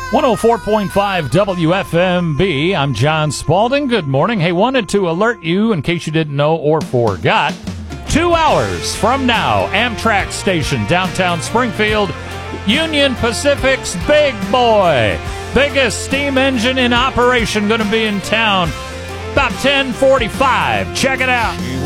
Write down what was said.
104.5 WFMB. I'm John Spalding. Good morning. Hey, wanted to alert you, in case you didn't know or forgot, 2 hours from now, Amtrak Station, downtown Springfield, Union Pacific's Big Boy, biggest steam engine in operation, going to be in town about 10:45. Check it out.